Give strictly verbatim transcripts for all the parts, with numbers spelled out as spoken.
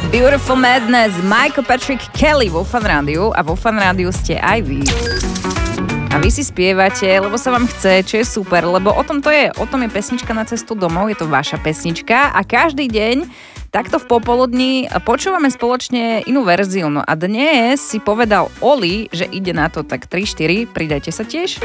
Beautiful Madness, Michael Patrick Kelly vo Fan Rádiu a vo Fan Rádiu ste aj vy. A vy si spievate, lebo sa vám chce, čo je super, lebo o tom to je. O tom je pesnička Na cestu domov, je to vaša pesnička a každý deň takto v popoludní počúvame spoločne inú verziu. No a dnes si povedal Oli, že ide na to tak tri štyri, pridajte sa tiež.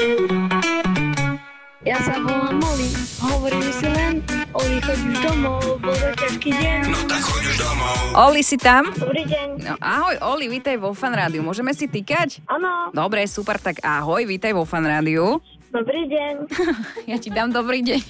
Ja sa volám Oli, hovorím si len, Oli, choď už domov, bol to ťažký deň. No tak choď už domov. Oli, si tam? Dobrý deň. No, ahoj Oli, vítaj vo Fan Rádiu, môžeme si týkať? Áno. Dobre, super, tak ahoj, vítaj vo Fan Rádiu. Dobrý deň. Ja ti dám dobrý deň.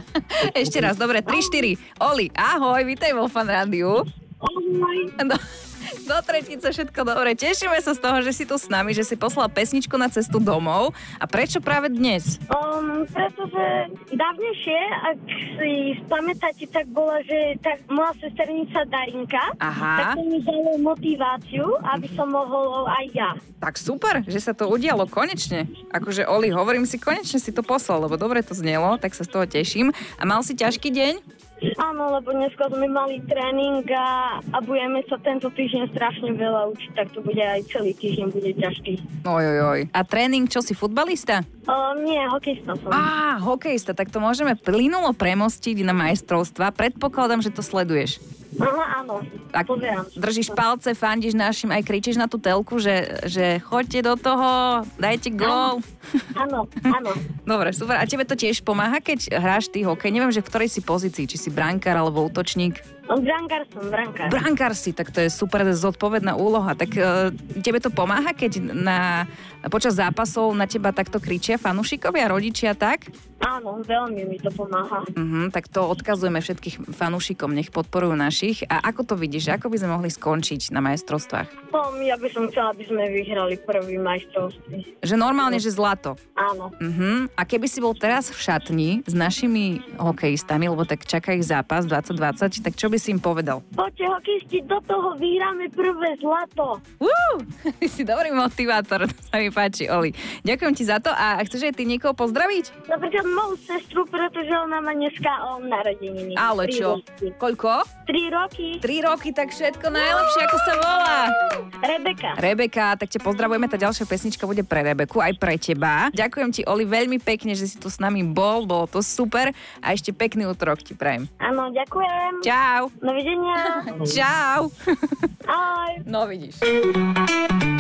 Ešte raz, dobre, tri štyri. Oli, ahoj, vítaj vo Fan Rádiu. Ahoj. Do, do tretice všetko dobre. Tešíme sa z toho, že si tu s nami, že si poslal pesničku Na cestu domov. A prečo práve dnes? Um, pretože dávnejšie, ak si spamätáte, tak bola, že tak moja sesternica Darinka, Aha. tak to mi dalo motiváciu, aby som mohol aj ja. Tak super, že sa to udialo konečne. Akože Oli, hovorím si, konečne si to poslal, lebo dobre to znelo, tak sa z toho teším. A mal si ťažký deň? Áno, lebo dneska sme mali tréning a, a budeme sa tento týždeň strašne veľa učiť, tak to bude aj celý týždeň bude ťažký. Ojojoj. A tréning, čo si, futbalista? Um, nie, hokejista som. Á, hokejista, tak to môžeme plynulo premostiť na majstrovstva. Predpokladám, že to sleduješ. Áno, áno, Tak pozerám. držíš palce, fandíš našim, aj kričíš na tú telku, že, že choďte do toho, dajte gól. Áno, áno. Dobre, super. A tebe to tiež pomáha, keď hráš ty hokej? Neviem, že v ktorej si pozícii, či si brankár alebo útočník. Brankár som, brankár. Brankár si, tak to je super zodpovedná úloha. Tak e, tebe to pomáha, keď na, počas zápasov na teba takto kričia fanúšikovia, rodičia, tak? Áno, veľmi mi to pomáha. Mhm, tak to odkazujeme všetkých fanúšikom, nech podporujú našich. A ako to vidíš, ako by sme mohli skončiť na majstrovstvách? Um, ja by som chcela, aby sme vyhrali prvý majstrovství. Že normálne, že zlato. Áno. Mhm. A keby si bol teraz v šatni s našimi hokejistami, lebo tak čaká ich zápas dvadsať dvadsať, tak čo by si im povedal? Poďte, hokejisti, do toho vyhráme prvé zlato. Uú, ty si dobrý motivátor, to sa mi páči, Oli. Ďakujem ti za to a chceš aj ty niekoho pozdraviť? Napríklad moju sestru, pretože ona má dneska um, narodeniny. Ale Tri čo? roky. Koľko? Tri roky. Tri roky, tak všetko najlepšie, ako sa volá. Rebeka. Rebeka, tak ťa pozdravujeme, tá ďalšia pesnička bude pre Rebeku, aj pre teba. Ďakujem ti, Oli, veľmi pekne, že si tu s nami bol, bolo to super a ešte pekný útorok ti prajem. Áno, ďakujem. Čau. Dovidenia. Čau. Ahoj. No vidíš.